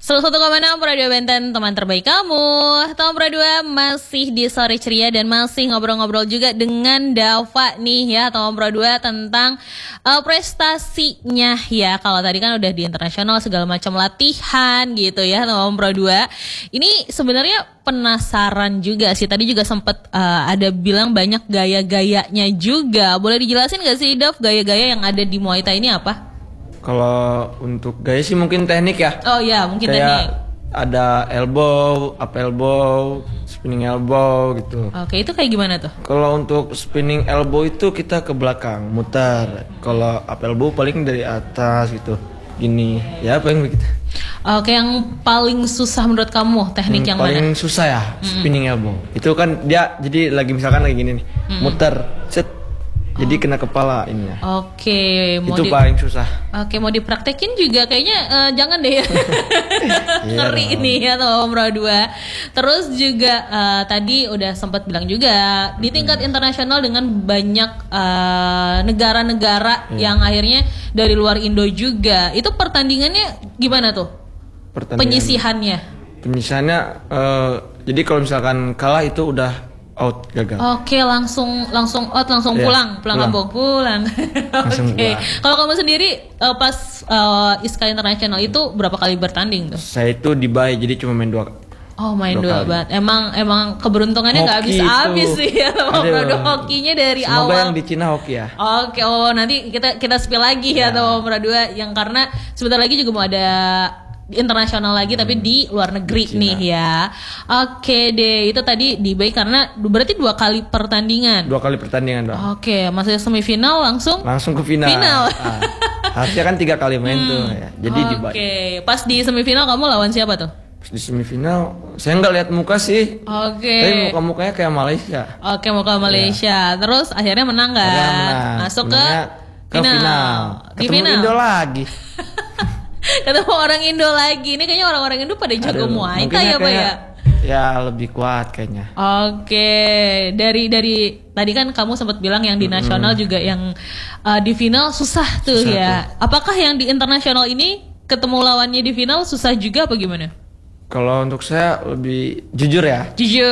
101,6 Radio Benten, teman terbaik kamu. Teman Pro2 masih di Sore Ceria dan masih ngobrol-ngobrol juga dengan Dava nih ya, teman Pro2 tentang prestasinya ya. Kalau tadi kan udah di internasional segala macam latihan gitu ya, teman Pro2. Ini sebenarnya penasaran juga sih. Tadi juga sempat ada bilang banyak gaya-gayanya juga. Boleh dijelasin gak sih, Dav, gaya-gaya yang ada di Muay Thai ini apa? Kalau untuk gaya sih mungkin teknik ya. Oh iya, mungkin kayak teknik. Ada elbow, up elbow, spinning elbow gitu. Oke, itu kayak gimana tuh? Kalau untuk spinning elbow itu kita ke belakang, mutar. Kalau up elbow paling dari atas gitu. Gini, ya paling begitu. Oke, yang paling susah menurut kamu teknik yang paling mana? susah ya, spinning elbow. Itu kan dia jadi lagi misalkan lagi gini nih, muter, set. Jadi kena kepala ininya. Oke, itu paling susah. Oke, mau dipraktekin juga kayaknya jangan deh ya. Ngeri ini ya teman Pro2. Terus juga tadi udah sempat bilang juga di tingkat internasional dengan banyak negara-negara yang akhirnya dari luar Indo juga. Itu pertandingannya gimana tuh? Penyisihannya? Jadi kalau misalkan kalah itu udah out, gagal. Oke, langsung out, langsung pulang kampung, pulang. Oke. Kalau kamu sendiri pas ISKA Internasional itu berapa kali bertanding tuh? Saya itu di Bay, jadi cuma main 2. Oh, main 2 banget. Emang keberuntungannya nggak habis sih ya sama Pro2 hokinya dari Semoga awal. yang di Cina hoki ya. Oke, nanti kita spill lagi ya sama Pro2 yang karena sebentar lagi juga mau ada internasional lagi tapi di luar negeri nih ya. Oke deh, itu tadi di Bay karena berarti 2 kali pertandingan. 2 kali pertandingan dong. Oke, masih semifinal langsung ke final. Harusnya kan 3 kali main tuh ya. Jadi di Bay. Oke, pas di semifinal kamu lawan siapa tuh? Di semifinal saya nggak lihat muka sih. Oke. Tapi muka-mukanya kayak Malaysia. Oke, muka Malaysia. Terus akhirnya menang kan? Masuk ke final. Ketemu final. Indo lagi. Ketemu orang Indo lagi. Ini kayaknya orang-orang Indo pada jago Muay Thai ya, Pak ya? Ya lebih kuat kayaknya. Oke, dari tadi kan kamu sempat bilang yang di nasional juga yang di final susah tuh ya. Apakah yang di internasional ini ketemu lawannya di final susah juga apa gimana? Kalau untuk saya lebih jujur ya.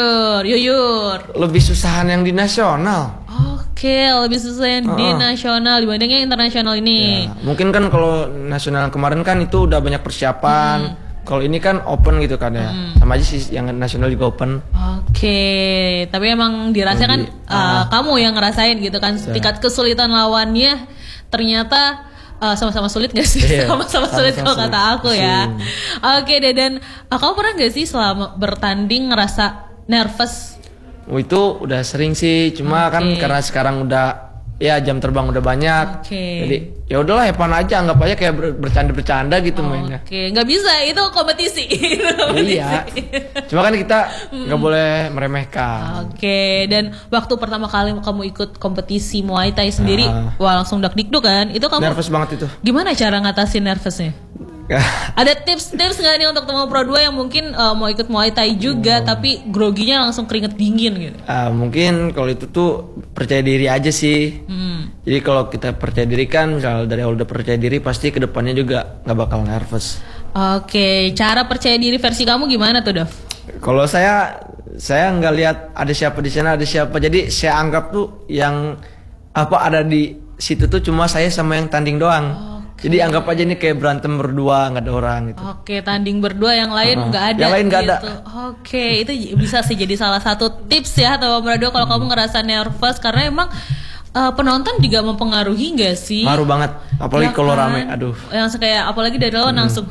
Yuyur. Lebih susahan yang di nasional. Oke, lebih susah yang di nasional dibanding yang internasional ini. Ya, mungkin kan kalau nasional kemarin kan itu udah banyak persiapan. Kalau ini kan open gitu kan ya. Sama aja sih yang nasional juga open. Oke, tapi emang dirasakan kamu yang ngerasain gitu kan tingkat kesulitan lawannya ternyata sama-sama sulit gak sih? Sama-sama sulit kalau kata aku ya. Oke deh, dan kamu pernah gak sih selama bertanding ngerasa nervous? Itu udah sering sih, cuma kan karena sekarang udah ya jam terbang udah banyak. Jadi ya udahlah Evan aja, anggap aja kayak bercanda-bercanda gitu mainnya. Oke, nggak bisa, itu kompetisi. Iya. Cuma kan kita nggak boleh meremehkan. Oke, dan waktu pertama kali kamu ikut kompetisi Muay Thai sendiri, wah langsung dak-dikduk kan? Itu kamu nervous banget itu. Gimana cara ngatasin nervousnya? Ada tips-tips nggak nih untuk teman Pro2 yang mungkin mau ikut Muay Thai juga tapi groginya langsung keringet dingin gitu? Mungkin kalau itu tuh percaya diri aja sih. Jadi kalau kita percaya diri kan, misal dari awal udah percaya diri, pasti kedepannya juga nggak bakal nervous. Oke, cara percaya diri versi kamu gimana tuh, Dav? Kalau saya nggak lihat ada siapa di sana, ada siapa. Jadi saya anggap tuh yang ada di situ tuh cuma saya sama yang tanding doang. Jadi anggap aja ini kayak berantem berdua, nggak ada orang gitu. Oke, tanding berdua, yang lain nggak ada. Yang lain nggak ada. Oke, itu bisa sih jadi salah satu tips ya teman Pro2 kalau kamu ngerasa nervous karena emang penonton juga mempengaruhi nggak sih? Ngaruh banget, apalagi ya kalau kan? rame, aduh. Yang kayak apalagi dari lawan langsung,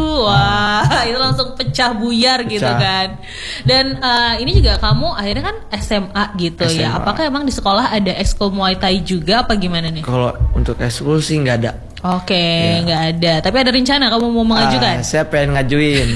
itu langsung pecah buyar gitu kan. Dan ini juga kamu akhirnya kan SMA gitu ya. Apakah emang di sekolah ada ekskul Muay Thai juga apa gimana nih? Kalau untuk ekskul sih nggak ada. Oke, nggak ada. Tapi ada rencana kamu mau mengajukan? Saya pengen ngajuin.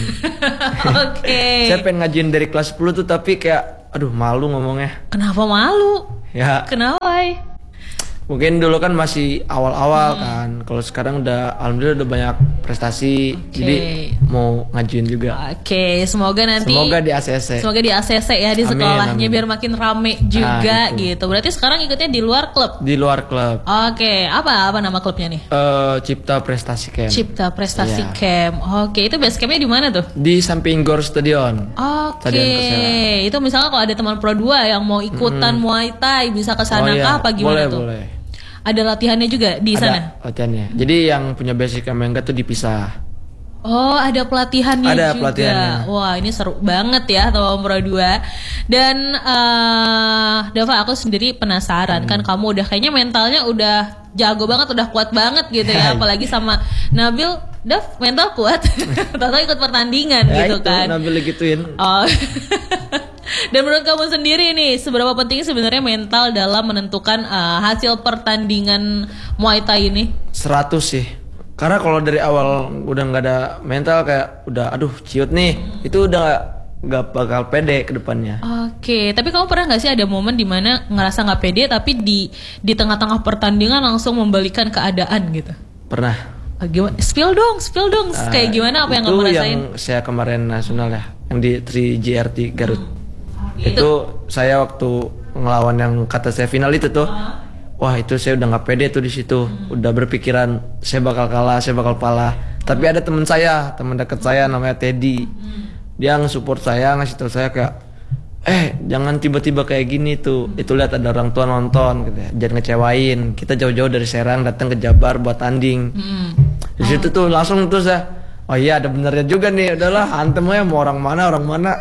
Oke. Saya pengen ngajuin dari kelas 10 tuh, tapi kayak, aduh malu ngomongnya. Kenapa malu? Ya. Kenapa? Mungkin dulu kan masih awal-awal kan. Kalau sekarang udah alhamdulillah udah banyak prestasi. Jadi mau ngajuin juga. Oke, semoga nanti Semoga di ACC. Semoga di ACC ya di Amin, sekolahnya amin. biar makin rame juga gitu. Berarti sekarang ikutnya di luar klub. Di luar klub. Oke, apa nama klubnya nih? Cipta Prestasi Camp. Cipta Prestasi Iya. Camp. Oke, itu base campnya di mana tuh? Di samping Gor Stadion. Oke, Stadion Persela. itu misalnya kalau ada teman Pro 2 yang mau ikutan Muay Thai bisa ke sana kah apa gimana tuh? Boleh. Ada latihannya juga di sana? Ada latihannya. Jadi yang punya basic sama yang enggak tuh dipisah. Oh, ada pelatihannya Ada juga. pelatihannya. Wah, ini seru banget ya teman Pro 2. Dan Dava, aku sendiri penasaran kan kamu udah kayaknya mentalnya udah jago banget, udah kuat banget gitu ya. Apalagi sama Nabil, Dav mental kuat. Tahu ikut pertandingan Ya gitu itu, kan. Nabil gituin. Oh. Dan menurut kamu sendiri nih, seberapa penting sebenarnya mental dalam menentukan hasil pertandingan Muay Thai ini? 100 sih. Karena kalau dari awal udah nggak ada mental kayak udah aduh ciut nih, itu udah nggak bakal pede ke depannya. Oke, tapi kamu pernah nggak sih ada momen dimana ngerasa nggak pede tapi di tengah-tengah pertandingan langsung membalikan keadaan gitu? Pernah. Gimana? Spill dong, kayak gimana apa yang kamu rasain? Itu yang saya kemarin nasional ya, yang di 3GRT Garut. Itu saya waktu ngelawan yang kata saya final itu tuh, wah itu saya udah nggak pede tuh di situ, udah berpikiran saya bakal kalah, saya bakal kalah. Tapi ada teman saya, teman dekat saya namanya Teddy, dia nge-support saya, ngasih tahu saya kayak, jangan tiba-tiba kayak gini tuh, itu lihat ada orang tua nonton, gitu ya. Jangan ngecewain, kita jauh-jauh dari Serang datang ke Jabar buat tanding. Di situ tuh langsung tuh saya, oh iya ada benernya juga nih, udahlah hantem aja mau orang mana.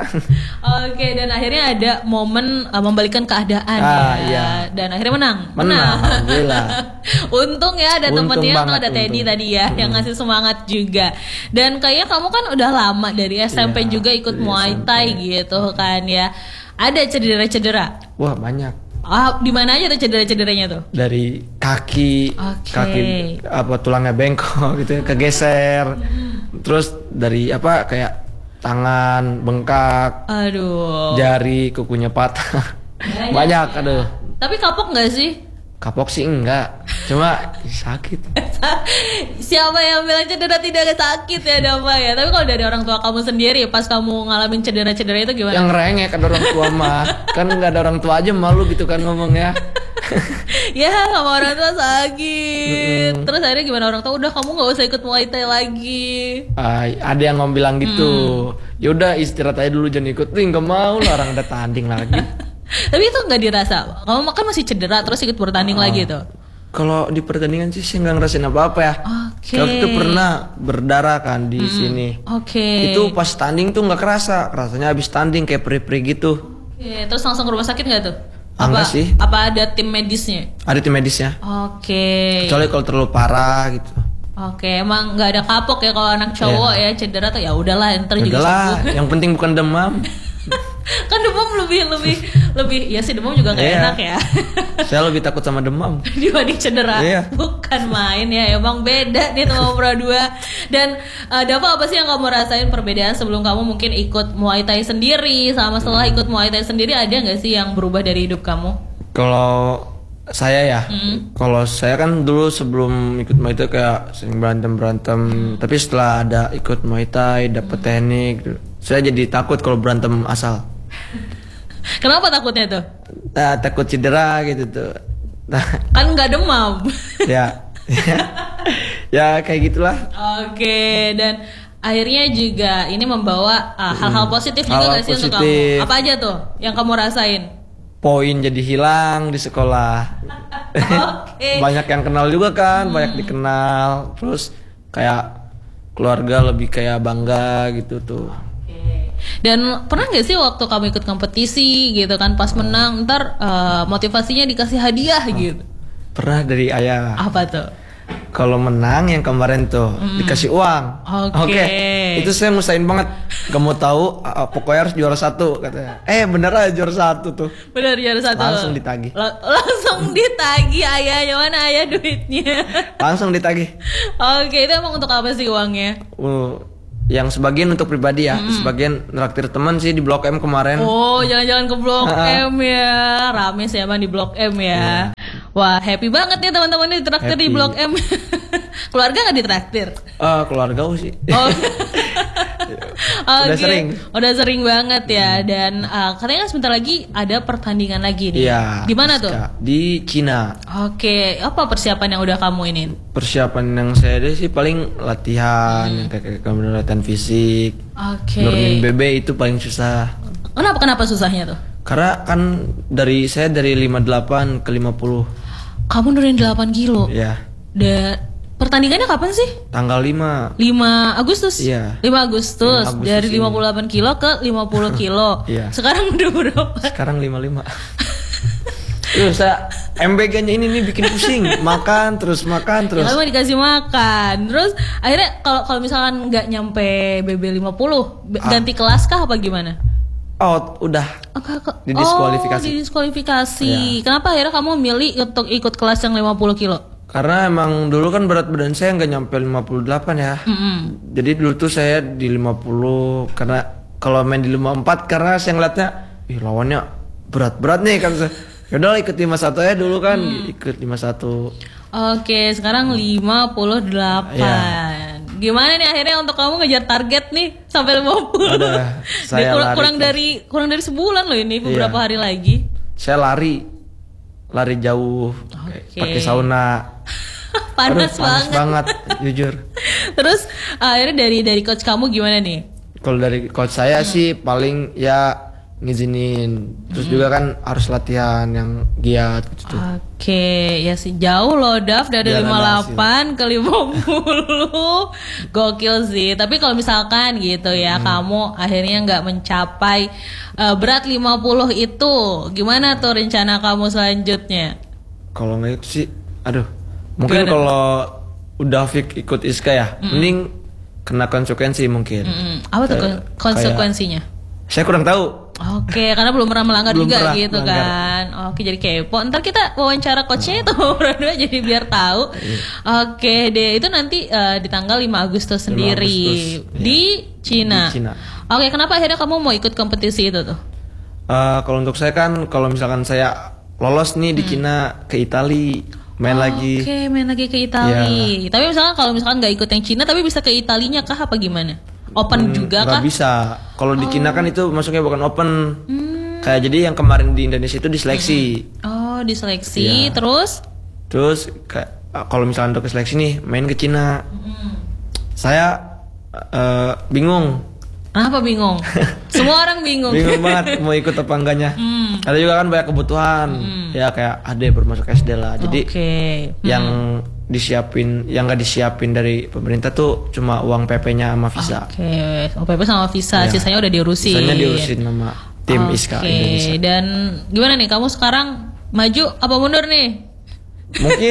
Oke, dan akhirnya ada momen membalikan keadaan ya. Iya. Dan akhirnya menang. Alhamdulillah. Untung ya ada Untung temennya atau banget, ada Teddy untung. tadi ya yang ngasih semangat juga. Dan kayaknya kamu kan udah lama dari SMP Iya, juga ikut dari Muay SMP. Thai gitu kan ya. Ada cedera-cedera? Wah banyak. Di mana aja tuh cedera-cederanya tuh? Dari kaki, Oke. kaki apa tulangnya bengkok gitu ya, kegeser. Terus dari apa kayak tangan bengkak, Aduh. jari kukunya patah. Banyak, aduh. Tapi kapok nggak sih? Kapok sih enggak, cuma sakit. Siapa yang bilang cedera tidak ada sakit ya Dava ya? Tapi kalau dari orang tua kamu sendiri pas kamu ngalamin cedera-cedera itu gimana? Yang rengek ada orang tua mah, kan nggak ada orang tua aja malu gitu kan ngomongnya. Ya sama orang tua sakit. Terus akhirnya gimana orang tua? Udah kamu nggak usah ikut Muay Thai lagi. Ada yang ngomong bilang gitu. Ya udah istirahat aja dulu jangan ikut. Tuh nggak mau lah orang udah tanding lagi. Tapi itu nggak dirasa. Kamu kan masih cedera terus ikut bertanding lagi tuh. Kalau di pertandingan sih saya nggak ngerasain apa-apa ya. Oke. Waktu itu pernah berdarah kan di sini. Oke. Itu pas tanding tuh nggak kerasa. Rasanya habis tanding kayak perih-perih gitu. Oke, terus langsung ke rumah sakit nggak tuh? Enggak sih. Apa ada tim medisnya? Ada tim medisnya. Oke. Kecuali kalau terlalu parah gitu. Oke, emang nggak ada kapok ya kalau anak cowok ya cedera tuh ya udahlah ntar juga Udahlah, sembuh. yang penting bukan demam. Kan demam lebih ya sih demam juga nggak Iya. enak ya. Saya lebih takut sama demam. Dibanding cedera. Iya. Bukan main ya, emang beda nih sama Pro 2. Dan Dava apa sih yang kamu rasain perbedaan sebelum kamu mungkin ikut Muay Thai sendiri sama setelah ikut Muay Thai sendiri, ada nggak sih yang berubah dari hidup kamu? Kalau saya ya, kalau saya kan dulu sebelum ikut Muay Thai kayak sering berantem, tapi setelah ada ikut Muay Thai, dapet teknik, saya jadi takut kalau berantem asal. Kenapa takutnya tuh? Takut cedera gitu tuh. Nah, Kan nggak demam. ya, ya kayak gitulah. Oke, dan akhirnya juga ini membawa hal-hal positif juga Hal-hal nggak sih untuk positif. kamu? Apa aja tuh yang kamu rasain? Poin jadi hilang di sekolah. Oke. Banyak yang kenal juga kan, banyak dikenal. Terus kayak keluarga lebih kayak bangga gitu tuh. Dan pernah nggak sih waktu kamu ikut kompetisi gitu kan pas menang ntar motivasinya dikasih hadiah gitu? Pernah dari ayah. Apa tuh? Kalau menang yang kemarin tuh dikasih uang. Oke. Itu saya ngusain banget. Gak mau tahu, pokoknya harus juara 1 katanya. Bener aja juara 1 tuh. Benar juara 1. Langsung ditagih. Langsung ditagih ayahnya, mana ayah duitnya? Langsung ditagih. Oke, itu emang untuk apa sih uangnya? Yang sebagian untuk pribadi ya, sebagian nraktir teman sih di Blok M kemarin. Oh, jalan-jalan ke Blok M ya. Rame sih emang di Blok M ya. Wah, happy banget nih teman-teman ditraktir di Happy. Blok M. Keluarga nggak ditraktir? Keluarga sih. Oh. Udah Oke. sering. Udah sering banget ya. Dan katanya kan sebentar lagi ada pertandingan lagi nih. Iya. Di mana tuh? Di Cina. Oke, apa persiapan yang udah kamu inin? Persiapan yang saya ada sih paling latihan, yang kayak kemudian latihan fisik. Oke. Nurunin BB itu paling susah. Kenapa susahnya tuh? Karena kan saya dari 58 ke 50. Kamu nurunin 8 kilo. Ya. Pertandingannya kapan sih? Tanggal 5. 5 Agustus? Iya. 5 Agustus. 5 Agustus Dari ini. 58 kilo ke 50 kilo. Iya. Sekarang udah berapa? Sekarang 55. Terus saya MBG-nya ini nih bikin pusing. Makan terus. Ya, kamu dikasih makan. Terus akhirnya kalau misalkan nggak nyampe BB 50, ganti kelas kah apa gimana? Out, udah. Didiskualifikasi. Didiskualifikasi. Iya. Kenapa akhirnya kamu milih untuk ikut kelas yang 50 kilo? Karena emang dulu kan berat badan saya nggak nyampe 58 ya. Jadi dulu tuh saya di 50 karena kalau main di 54 karena saya ngeliatnya lawannya berat-berat nih kan. Yaudah ikut 51 ya dulu kan, ikut 51. Oke, sekarang 58. Iya. Gimana nih akhirnya untuk kamu ngejar target nih sampai 50? Ada, saya lari kurang dari sebulan loh ini, beberapa Iya. hari lagi. Saya lari jauh, pakai sauna. Panas Panas banget. banget, jujur. Terus akhirnya dari coach kamu gimana nih? Kalau dari coach saya sih paling ya ngizinin. Terus juga kan harus latihan yang giat gitu. Oke, ya sih jauh loh Dav dari Jalan 58 ke 50. Gokil sih. Tapi kalau misalkan gitu ya kamu akhirnya nggak mencapai berat 50 itu, gimana tuh rencana kamu selanjutnya? Kalau nggak itu sih, aduh. Mungkin kalau udah fix ikut ISKA ya, mending kena konsekuensi mungkin. Apa tuh konsekuensinya? Saya kurang tahu. Oke, karena belum pernah melanggar Belum juga pernah gitu melanggar. kan. Oke, jadi kepo. Ntar kita wawancara coachnya itu berdua jadi biar tahu. Oke deh, itu nanti di tanggal 5 Agustus 5 sendiri Agustus, di Cina. Di Cina. Oke, kenapa akhirnya kamu mau ikut kompetisi itu tuh? Kalau untuk saya kan, kalau misalkan saya lolos nih di Cina ke Itali, main lagi. Oke, main lagi ke Itali. Tapi misalkan kalau misalkan nggak ikut yang Cina, tapi bisa ke Italinya kah apa gimana? Open juga kah? Nggak bisa. Kalau di Cina kan itu masuknya bukan open. Kayak jadi yang kemarin di Indonesia itu diseleksi. Oh, diseleksi. Iya. Terus Kayak kalau misalkan untuk seleksi nih main ke Cina, saya bingung. kenapa bingung? Semua orang bingung. Bingung banget mau ikut apa enggaknya. Ada juga kan banyak kebutuhan. Ya kayak adek baru masuk SD lah. Jadi Oke. yang yang nggak disiapin dari pemerintah tuh cuma uang PP-nya sama visa. Oke, OPP sama visa, Ya. sisanya udah diurusin. Sisanya diurusin sama tim ISKA Indonesia. Dan gimana nih, kamu sekarang maju apa mundur nih? Mungkin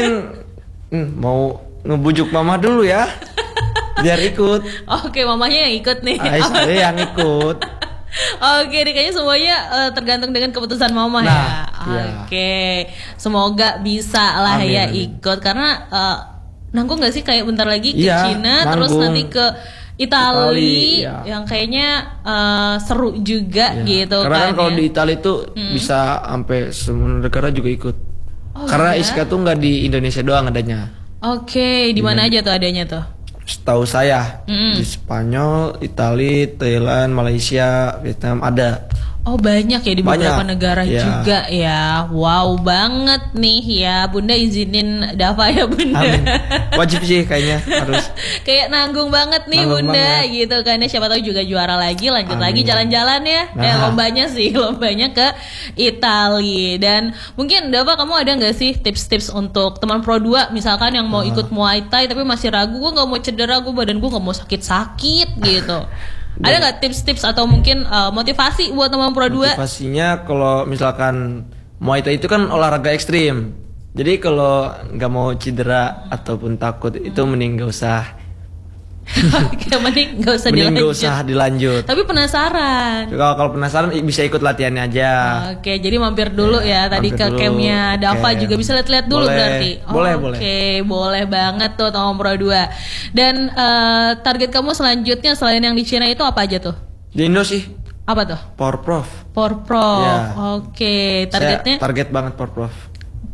mau ngebujuk mama dulu ya, biar ikut. Oke, mamanya yang ikut nih. Saya yang ikut. Oke, nih kayaknya semuanya tergantung dengan keputusan mama ya. Nah, iya. Oke, semoga bisa lah Amin, ya amin. ikut karena nanggung nggak sih kayak bentar lagi ke Iya, Cina, terus nanggung. nanti ke Itali, iya. yang kayaknya seru juga Ya. gitu Karena kan kalau ya. di Italia itu bisa sampai semua negara juga ikut. Karena iya? ISKA tuh nggak di Indonesia doang adanya. Oke, di mana aja tuh adanya tuh? Setahu saya di Spanyol, Italia, Thailand, Malaysia, Vietnam ada. Oh banyak ya di beberapa Banyak, negara ya. juga ya. Wow banget nih ya. Bunda izinin Dava ya Bunda. Amin. Wajib sih kayaknya harus. Kayak nanggung banget nih Nanggung Bunda banget. gitu kan ya. Siapa tahu juga juara lagi, lanjut Amin. lagi jalan-jalan ya. Nah. Lombanya sih, lombanya ke Itali. Dan mungkin Dava kamu ada nggak sih tips-tips untuk teman Pro 2 misalkan yang mau ikut Muay Thai tapi masih ragu, gue nggak mau cedera, gue badan gue nggak mau sakit-sakit gitu. Ada nggak tips-tips atau mungkin motivasi buat teman Pro 2? Motivasinya kalau misalkan Muay Thai itu kan olahraga ekstrim. Jadi kalau nggak mau cedera ataupun takut itu mending nggak usah. Oke, mending nggak usah Mending nggak dilanjut. usah dilanjut. Tapi penasaran. Kalau penasaran bisa ikut latihannya aja. Oke, jadi mampir dulu ya tadi mampir ke dulu, campnya Dava camp. juga bisa lihat-lihat dulu Boleh, berarti. boleh, Oke, boleh banget tuh Tom Pro 2. Dan target kamu selanjutnya selain yang di Cina itu apa aja tuh? Di Indo sih Apa tuh? Power Prof. Por Pro. Ya. Oke, Saya targetnya target banget Power Prof.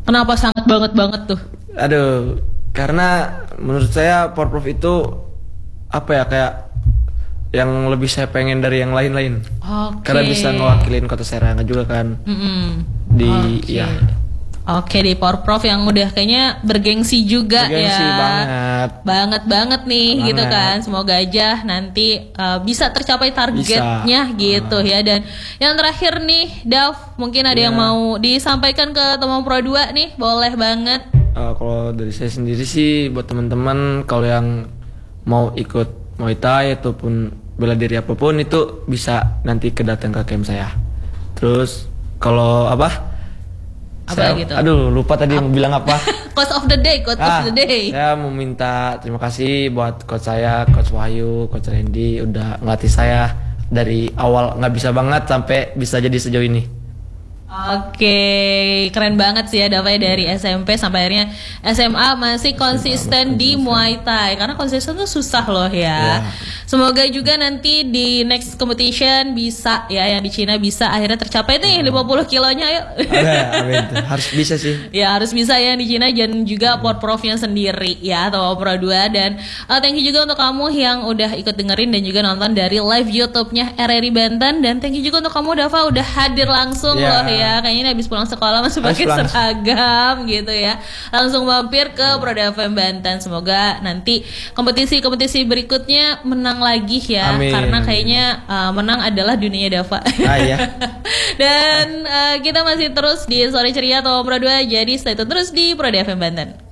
Kenapa sangat banget tuh? Aduh, karena menurut saya Porprov itu apa ya, kayak yang lebih saya pengen dari yang lain-lain. Karena bisa ngewakilin Kota Serang juga kan. Di ya. Oke, di Porprov yang udah kayaknya bergengsi juga bergengsi ya. Banget nih banget. gitu kan. Semoga aja nanti bisa tercapai targetnya gitu ya. Dan yang terakhir nih, Dav, mungkin ada yang mau disampaikan ke teman Pro 2 nih, boleh banget. Kalau dari saya sendiri sih buat teman-teman, kalau yang mau ikut Muay Thai ataupun bela diri apapun itu bisa nanti datang ke camp saya. Terus kalau Gitu? Aduh, lupa tadi mau bilang apa. Coach of the day. Saya mau minta terima kasih buat coach saya, Coach Wahyu, Coach Randy udah ngelatih saya dari awal nggak bisa banget sampai bisa jadi sejauh ini. Oke, keren banget sih ya Dava dari SMP sampai akhirnya SMA masih konsisten di Muay Thai. Karena konsisten tuh susah loh ya. Semoga juga nanti di next competition bisa ya, yang di Cina bisa akhirnya tercapai nih 50 kilonya ayo. Amin. Harus bisa sih. Ya harus bisa ya di Cina, dan juga Porprovnya sendiri ya atau Pro 2. Dan thank you juga untuk kamu yang udah ikut dengerin dan juga nonton dari live YouTube-nya RRI Banten. Dan thank you juga untuk kamu Dava udah hadir langsung loh ya. Kayaknya ini habis pulang sekolah masih pakai seragam gitu ya. Langsung mampir ke Pro FM Banten. Semoga nanti kompetisi berikutnya menang lagi ya. Amin. Karena kayaknya menang adalah dunia Dava. Iya. Dan kita masih terus di Sore Ceria atau Pro 2. Jadi stay tune terus di Pro FM Banten.